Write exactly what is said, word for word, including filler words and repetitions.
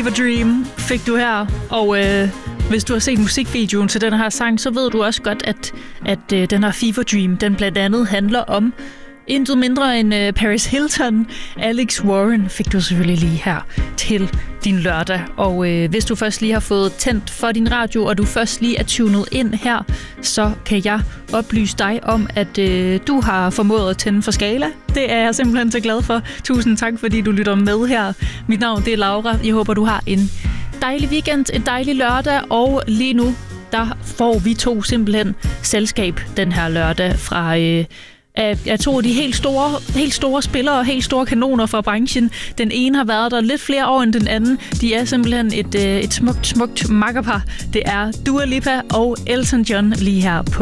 Fever Dream fik du her, og øh, hvis du har set musikvideoen til den her sang, så ved du også godt, at, at øh, den her Fever Dream, den blandt andet handler om intet mindre end øh, Paris Hilton. Alex Warren fik du selvfølgelig lige her til din lørdag. Og øh, hvis du først lige har fået tændt for din radio, og du først lige er tunet ind her, så kan jeg oplyse dig om, at øh, du har formået at tænde for Skala. Det er jeg simpelthen så glad for. Tusind tak, fordi du lytter med her. Mit navn det er Laura. Jeg håber, du har en dejlig weekend, en dejlig lørdag, og lige nu, der får vi to simpelthen selskab den her lørdag fra Øh, Jeg tror, de helt store, helt store spillere og helt store kanoner fra branchen. Den ene har været der lidt flere år end den anden. De er simpelthen et, et smukt, smukt makkerpar. Det er Dua Lipa og Elton John lige her på